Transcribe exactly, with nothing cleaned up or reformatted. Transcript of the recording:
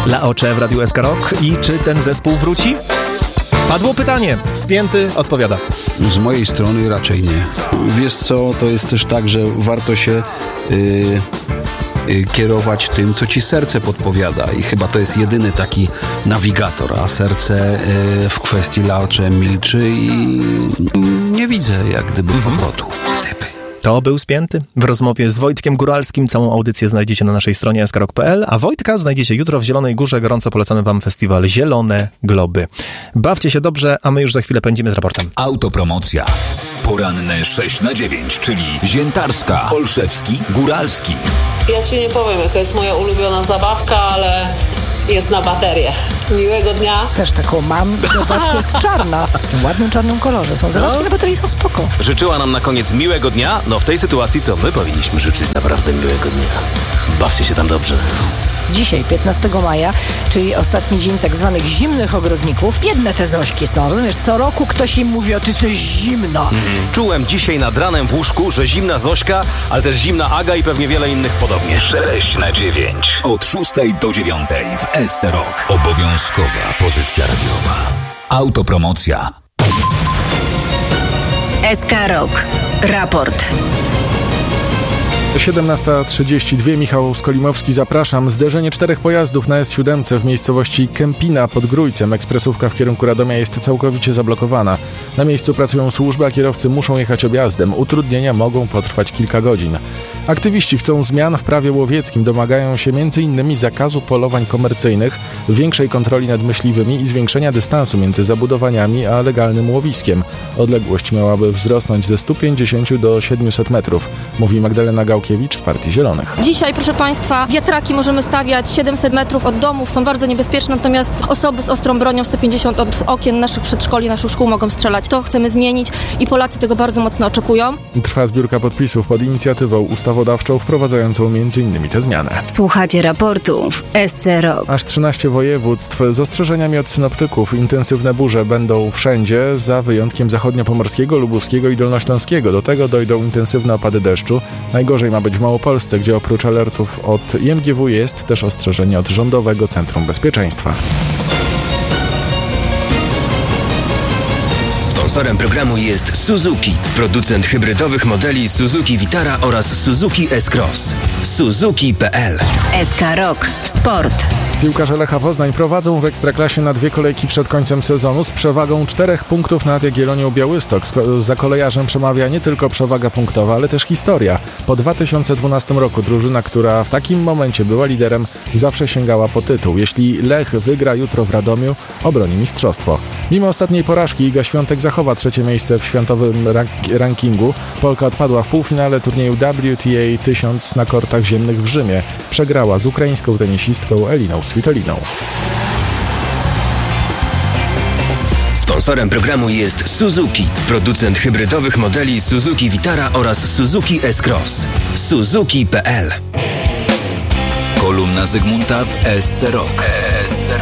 La Ocze w Radiu S K Rock. I czy ten zespół wróci? Padło pytanie. Spięty odpowiada. Z mojej strony raczej nie. Wiesz co, to jest też tak, że warto się yy, yy, kierować tym, co ci serce podpowiada. I chyba to jest jedyny taki nawigator, a serce yy, w kwestii La Ocze milczy i nie widzę jak gdyby mhm. powrotu. To był Spięty w rozmowie z Wojtkiem Góralskim. Całą audycję znajdziecie na naszej stronie s k rock kropka p l, a Wojtka znajdziecie jutro w Zielonej Górze. Gorąco polecamy wam festiwal Zielone Globy. Bawcie się dobrze, a my już za chwilę pędzimy z raportem. Autopromocja. Poranne sześć na dziewięć, czyli Ziętarska, Olszewski, Góralski. Ja ci nie powiem, jaka jest moja ulubiona zabawka, ale jest na baterię. Miłego dnia. Też taką mam. W dodatku jest czarna. W takim ładnym czarnym kolorze. Są zabawki no. na baterii, są spoko. Życzyła nam na koniec miłego dnia. No w tej sytuacji to my powinniśmy życzyć naprawdę miłego dnia. Bawcie się tam dobrze. Dzisiaj, piętnastego maja, czyli ostatni dzień tak zwanych zimnych ogrodników. Biedne te Zośki są, rozumiesz? Co roku ktoś im mówi, o ty jesteś zimna. Mm. Czułem dzisiaj nad ranem w łóżku, że zimna Zośka, ale też zimna Aga i pewnie wiele innych podobnie. sześć na dziewięć. Od szóstej do dziewiątej w S C Rock. Obowiązkowa pozycja radiowa. Autopromocja. S K Rock. Raport. siedemnasta trzydzieści dwa, Michał Skolimowski, zapraszam. Zderzenie czterech pojazdów na S siedem w miejscowości Kępina pod Grójcem. Ekspresówka w kierunku Radomia jest całkowicie zablokowana. Na miejscu pracują służby, a kierowcy muszą jechać objazdem. Utrudnienia mogą potrwać kilka godzin. Aktywiści chcą zmian w prawie łowieckim. Domagają się między innymi zakazu polowań komercyjnych, większej kontroli nad myśliwymi i zwiększenia dystansu między zabudowaniami a legalnym łowiskiem. Odległość miałaby wzrosnąć ze stu pięćdziesięciu do siedmiuset metrów, mówi Magdalena Gałkiewicz z Partii Zielonych. Dzisiaj, proszę Państwa, wiatraki możemy stawiać siedemset metrów od domów, są bardzo niebezpieczne, natomiast osoby z ostrą bronią sto pięćdziesiąt od okien naszych przedszkoli, naszych szkół mogą strzelać. To chcemy zmienić i Polacy tego bardzo mocno oczekują. Trwa zbiórka podpisów pod inicjatywą ustawodawczą wprowadzającą między innymi tę zmianę. Słuchacie raportu w S C Rock. Aż trzynaście województw z ostrzeżeniami od synoptyków. Intensywne burze będą wszędzie, za wyjątkiem zachodniopomorskiego, lubuskiego i dolnośląskiego. Do tego dojdą intensywne opady deszczu. Najgorzej ma być w Małopolsce, gdzie oprócz alertów od I M G W jest też ostrzeżenie od Rządowego Centrum Bezpieczeństwa. Sponsorem programu jest Suzuki, producent hybrydowych modeli Suzuki Vitara oraz Suzuki S-Cross. Suzuki kropka p l. S K Rock. Sport. Piłkarze Lecha Poznań prowadzą w Ekstraklasie na dwie kolejki przed końcem sezonu z przewagą czterech punktów nad Jagiellonią Białystok. Za kolejarzem przemawia nie tylko przewaga punktowa, ale też historia. Po dwa tysiące dwunastym roku drużyna, która w takim momencie była liderem, zawsze sięgała po tytuł. Jeśli Lech wygra jutro w Radomiu, obroni mistrzostwo. Mimo ostatniej porażki Iga Świątek zachowa trzecie miejsce w światowym rankingu. Polka odpadła w półfinale turnieju W T A tysiąc na kortach ziemnych w Rzymie. Przegrała z ukraińską tenisistką Eliną Svitoliną. Sponsorem programu jest Suzuki, producent hybrydowych modeli Suzuki Vitara oraz Suzuki S-Cross. Suzuki kropka p l. Kolumna Zygmunta w S C Rock.